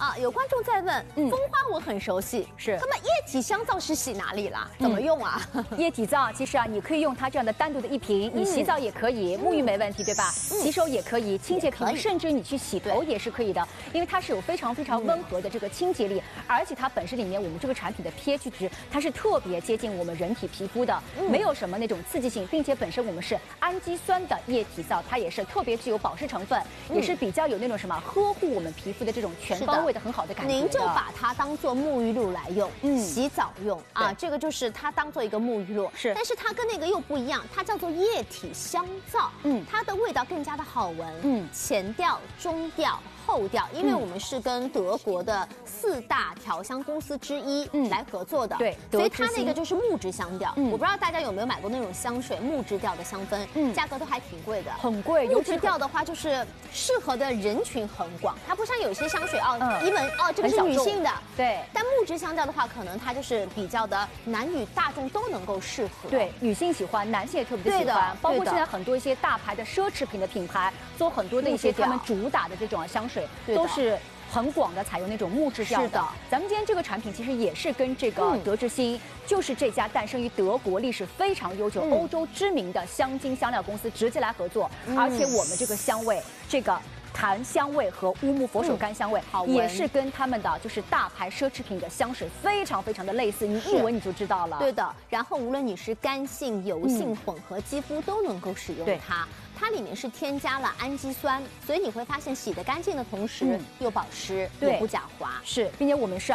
啊，有观众在问，蜂花我很熟悉， 是。 那么液体香皂是洗哪里啦？怎么用啊？ 液体皂其实啊，你可以用它这样的单独的一瓶，你洗澡也可以，沐浴没问题，对吧？洗手也可以，清洁皮肤，甚至你去洗头也是可以的，因为它是有非常温和的这个清洁力，而且它本身里面我们这个产品的 pH 值它是特别接近我们人体皮肤的，没有什么那种刺激性，并且本身我们是氨基酸的液体皂，它也是特别具有保湿成分，也是比较有那种什么呵护我们皮肤的这种全方位的很好的感觉。 您就把它当做沐浴露来用，洗澡用啊，这个就是它当做一个沐浴露。是，但是它跟那个又不一样，它叫做液体香皂，它的味道更加的好闻，前调、中调、后调，因为我们是跟德国的4大调香公司之一来合作的，对，所以它那个就是木质香调。我不知道大家有没有买过那种香水木质调的香氛，价格都还挺贵的， 很贵。 木质调的话，就是适合的人群很广，它不像有些香水一闻这个是女性的， 对。 但木质香调的话，可能它就是比较的男女大众都能够适合， 对，女性喜欢，男性也特别的喜欢，包括现在很多一些大牌的奢侈品的品牌，做很多的一些他们主打的这种香水，都是很广的采用那种木质调的。咱们今天这个产品其实也是跟这个德之星，就是这家诞生于德国、历史非常悠久、欧洲知名的香精香料公司直接来合作，而且我们这个香味，这个檀香味和乌木佛手柑香味，也是跟他们的就是大牌奢侈品的香水非常的类似，你一闻你就知道了。 对的，然后无论你是干性、油性、混合肌肤都能够使用它。它里面是添加了氨基酸，所以你会发现洗得干净的同时又保湿，又不假滑。 是，并且我们是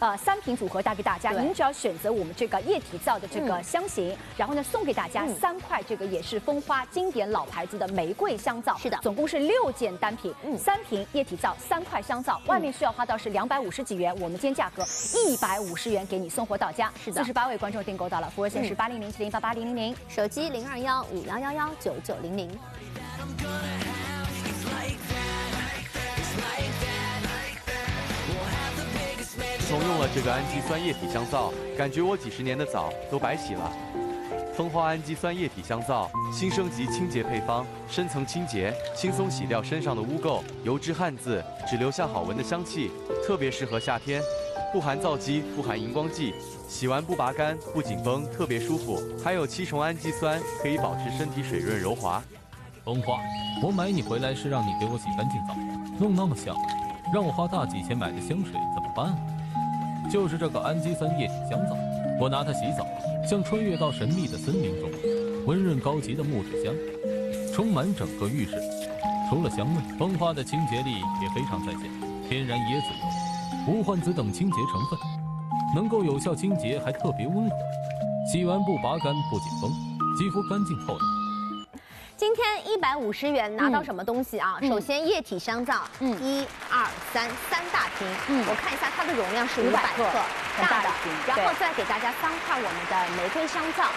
3瓶组合带给大家，您只要选择我们这个液体皂的这个香型，然后呢送给大家3块这个也是蜂花经典老牌子的玫瑰香皂，是的，总共是6件单品，3瓶液体皂，3块香皂，外面需要花到是250几元，我们今天价格150元给你送货到家。是的，48位观众订购到了，服务热线是8007088000， 手机0215111990。 自从用了这个氨基酸液体香皂，感觉我几10年的澡都白洗了。蜂花氨基酸液体香皂，新升级清洁配方，深层清洁，轻松洗掉身上的污垢、油脂、汗渍，只留下好闻的香气，特别适合夏天。不含皂基，不含荧光剂，洗完不拔干，不紧绷，特别舒服。还有7重氨基酸，可以保持身体水润柔滑。 蜂花，我买你回来是让你给我洗干净澡，弄那么香，让我花大几千买的香水怎么办啊？就是这个氨基酸液体香皂，我拿它洗澡，像穿越到神秘的森林中，温润高级的木质香，充满整个浴室。除了香味，蜂花的清洁力也非常在线，天然椰子油、无患子等清洁成分，能够有效清洁，还特别温和。洗完不拔干不紧绷，肌肤干净透亮。 今天150元拿到什么东西啊？首先液体香皂，1、2、3，3大瓶。我看一下它的容量是500克，大的。然后再给大家3块我们的玫瑰香皂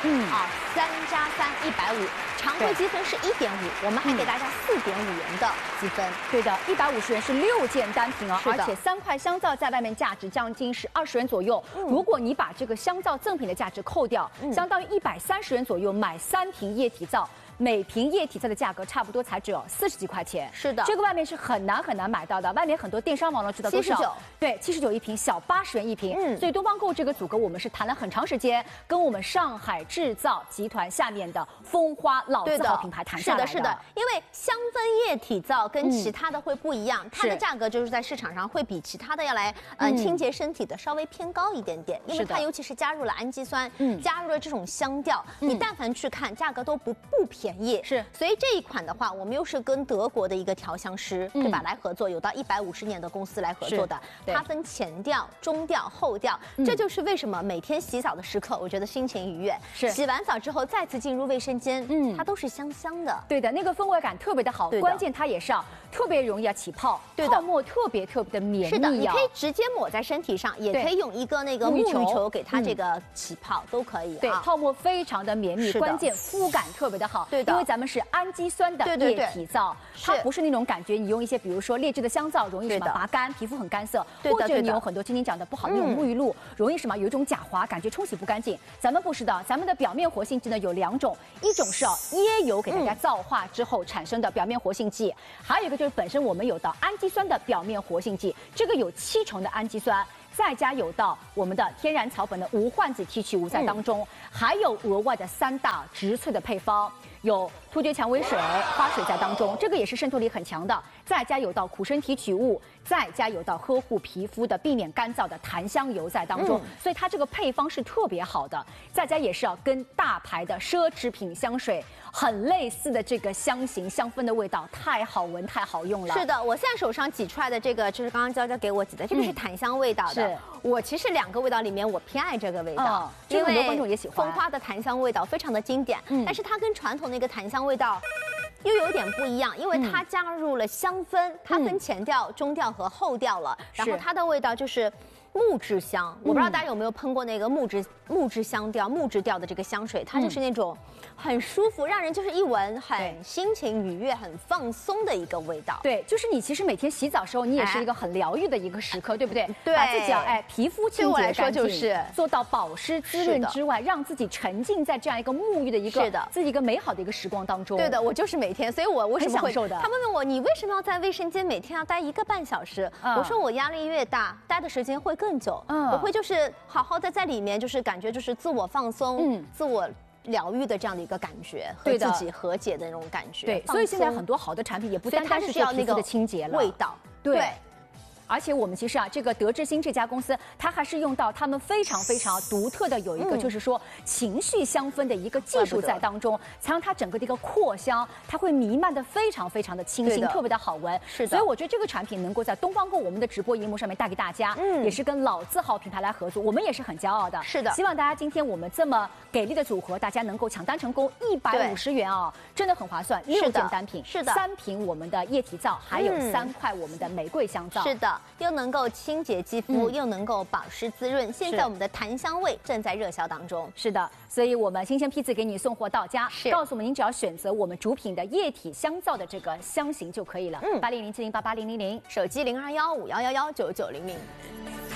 ，3+3，150，常规积分是1.5，我们还给大家4.5元的积分。 对的，150元是6件单品哦，而且3块香皂在外面价值将近是20元左右。如果你把这个香皂赠品的价值扣掉，相当于130元左右买3瓶液体皂。每瓶液体皂的价格差不多才只有40几块钱，是的，这个外面是很难买到的，外面很多电商网络知道多少？对，79一瓶，小80元一瓶。所以东方购这个组合我们是谈了很长时间，跟我们上海制造集团下面的蜂花老字号品牌谈下来的。 是的，因为香氛液体皂跟其他的会不一样，它的价格就是在市场上会比其他的要来清洁身体的稍微偏高一点点，因为它尤其是加入了氨基酸，加入了这种香调，你但凡去看价格都不便宜。是，所以这一款的话，我们又是跟德国的一个调香师，对吧，来合作，有到150年的公司来合作的。它分前调、中调、后调，这就是为什么每天洗澡的时刻，我觉得心情愉悦。是，洗完澡之后再次进入卫生间，它都是香香的。 对的，那个氛围感特别的好，关键它也是特别容易起泡，泡沫特别的绵密。 是的，你可以直接抹在身体上，也可以用一个那个沐浴球给它这个起泡，都可以。 对，泡沫非常的绵密，关键肤感特别的好。 对的， 因为咱们是氨基酸的液体皂，它不是那种感觉你用一些比如说劣质的香皂容易什么拔干，皮肤很干涩，或者你用很多晶晶讲的不好那种沐浴露，容易什么有一种假滑，感觉冲洗不干净。咱们不是的，咱们的表面活性剂呢有2种，一种是椰油给大家皂化之后产生的表面活性剂，还有一个就是本身我们有的氨基酸的表面活性剂，这个有7成的氨基酸。再加有到我们的天然草本的无患子提取物在当中，还有额外的3大植萃的配方，有突厥蔷薇水、花水在当中，这个也是渗透力很强的。再加有到苦参提取物，再加有到呵护皮肤的、避免干燥的檀香油在当中，所以它这个配方是特别好的。再加也是跟大牌的奢侈品香水很类似的这个香型香氛的味道，太好闻、太好用了。 是的，我现在手上挤出来的这个就是刚刚娇娇给我挤的，这个是檀香味道的。是，我其实2个味道里面我偏爱这个味道， 因为很多观众也喜欢蜂花的檀香味道非常的经典，但是它跟传统那个檀香味道又有点不一样，因为它加入了香氛，它分前调、中调和后调了，然后它的味道就是木质香。我不知道大家有没有喷过那个木质香调、木质调的这个香水，它就是那种很舒服，让人就是一闻很心情愉悦、很放松的一个味道。 对，就是你其实每天洗澡时候，你也是一个很疗愈的一个时刻，对不对？ 对， 把自己皮肤清洁干净， 就是做到保湿滋润之外，让自己沉浸在这样一个沐浴的一个自己一个美好的一个时光当中。 对的，我就是每天，所以我为什么会很享受的。 他们问我你为什么要在卫生间每天要待1个半小时？我说我压力越大，待的时间会更久。我会就是好好的在里面，就是感觉就是自我放松，自我疗愈的这样的一个感觉，和自己和解的那种感觉。 对，所以现在很多好的产品也不单单是要那个的清洁了， 味道。 对。而且我们其实这个德之星这家公司，它还是用到他们非常非常独特的有一个，就是说情绪香氛的一个技术在当中，才让它整个的一个扩香，它会弥漫的非常非常的清新，特别的好闻。 是的， 所以我觉得这个产品能够在东方购我们的直播荧幕上面带给大家，也是跟老字号品牌来合作，我们也是很骄傲的。 是的， 希望大家今天我们这么给力的组合，大家能够抢单成功，150元啊，真的很划算，6件单品， 是的 ，3瓶我们的液体皂，还有3块我们的玫瑰香皂， 是的，又能够清洁肌肤，又能够保湿滋润。现在我们的檀香味正在热销当中。 是的，所以我们新鲜批次给你送货到家，告诉我们您只要选择我们主品的液体香皂的这个香型就可以了。8007088000， 手机021511199900。